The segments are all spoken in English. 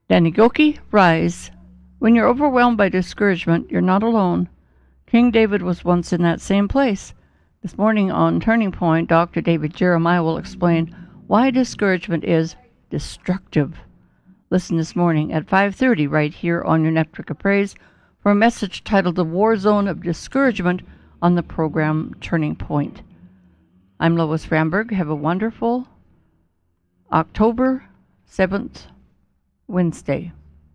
Danigoki, rise. When you're overwhelmed by discouragement, you're not alone. King David was once in that same place. This morning on Turning Point, Dr. David Jeremiah will explain why discouragement is destructive. Listen this morning at 5:30 right here on your Network of Praise for a message titled The War Zone of Discouragement on the program Turning Point. I'm Lois Ramberg. Have a wonderful October 7th, Wednesday.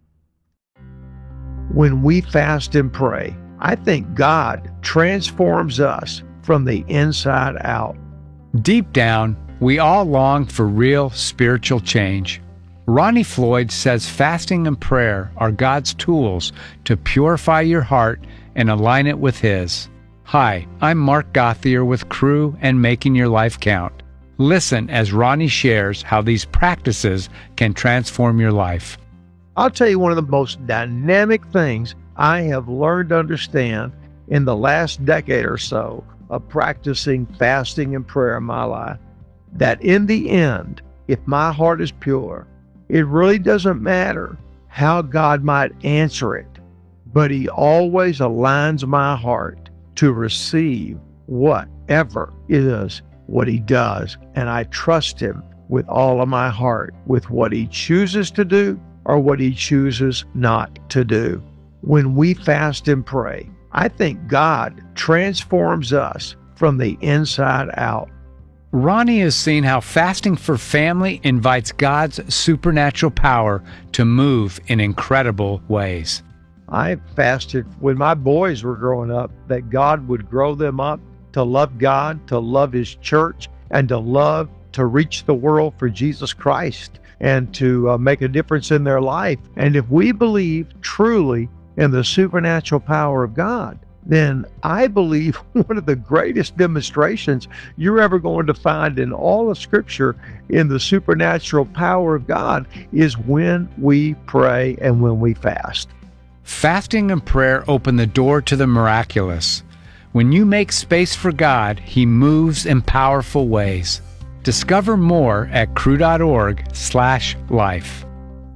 When we fast and pray, I think God transforms us from the inside out. Deep down, we all long for real spiritual change. Ronnie Floyd says fasting and prayer are God's tools to purify your heart and align it with His. Hi, I'm Mark Gothier with Crew and Making Your Life Count. Listen as Ronnie shares how these practices can transform your life. I'll tell you one of the most dynamic things I have learned to understand in the last decade or so of practicing fasting and prayer in my life, that in the end, if my heart is pure, it really doesn't matter how God might answer it, but He always aligns my heart to receive whatever is what He does, and I trust Him with all of my heart with what He chooses to do or what He chooses not to do. When we fast and pray, I think God transforms us from the inside out. Ronnie has seen how fasting for family invites God's supernatural power to move in incredible ways. I fasted when my boys were growing up that God would grow them up to love God, to love His church, and to reach the world for Jesus Christ and to make a difference in their life. And if we believe truly in the supernatural power of God, then I believe one of the greatest demonstrations you're ever going to find in all of Scripture in the supernatural power of God is when we pray and when we fast. Fasting and prayer open the door to the miraculous. When you make space for God, He moves in powerful ways. Discover more at cru.org/life.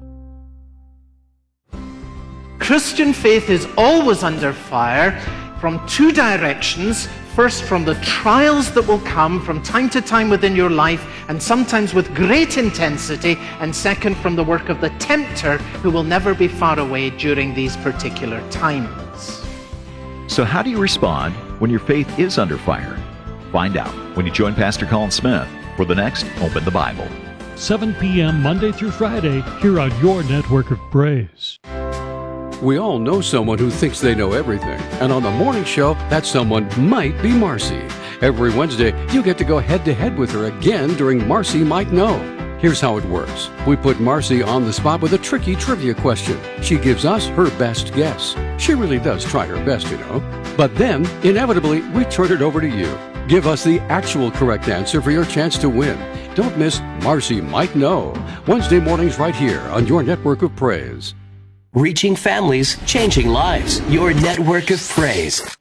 Christian faith is always under fire from two directions. First, from the trials that will come from time to time within your life, and sometimes with great intensity. And second, from the work of the tempter, who will never be far away during these particular times. So how do you respond when your faith is under fire? Find out when you join Pastor Colin Smith for the next Open the Bible. 7 p.m. Monday through Friday, here on your Network of Praise. We all know someone who thinks they know everything, and on the morning show, that someone might be Marcy. Every Wednesday, you get to go head-to-head with her again during Marcy Might Know. Here's how it works. We put Marcy on the spot with a tricky trivia question. She gives us her best guess. She really does try her best, you know. But then, inevitably, we turn it over to you. Give us the actual correct answer for your chance to win. Don't miss Marcy Might Know. Wednesday mornings right here on your Network of Praise. Reaching families, changing lives. Your Network of Praise.